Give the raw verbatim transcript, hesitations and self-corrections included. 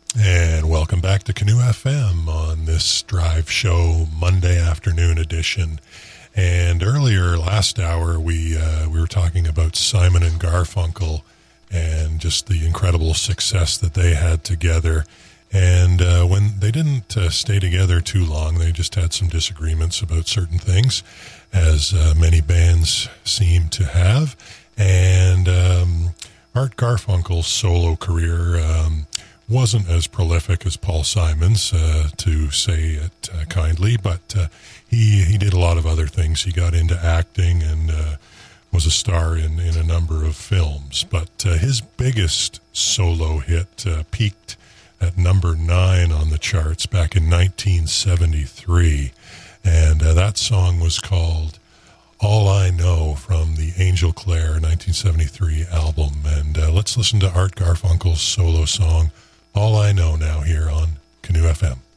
And welcome back to Canoe F M on this drive show Monday afternoon edition. And earlier last hour, we uh, we were talking about Simon and Garfunkel and just the incredible success that they had together. And uh, when they didn't uh, stay together too long, they just had some disagreements about certain things, as uh, many bands seem to have. And um, Art Garfunkel's solo career um, wasn't as prolific as Paul Simon's, uh, to say it uh, kindly, but uh, he he did a lot of other things. He got into acting and uh, was a star in, in a number of films. But uh, his biggest solo hit uh, peaked at number nine on the charts back in nineteen seventy-three, and uh, that song was called All I Know from the Angel Clare nineteen seventy-three album. And uh, let's listen to Art Garfunkel's solo song, All I Know, now here on Canoe F M.